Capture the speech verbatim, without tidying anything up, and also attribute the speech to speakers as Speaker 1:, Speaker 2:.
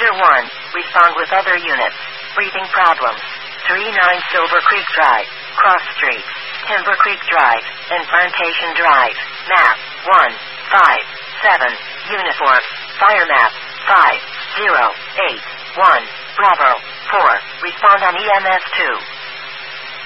Speaker 1: Firefighter one, respond with other units. Breathing problems. three nine Silver Creek Drive, Cross Street, Timber Creek Drive, and Plantation Drive. Map one five seven. Uniform. Fire map five zero eight one. Bravo four. Respond on E M S two.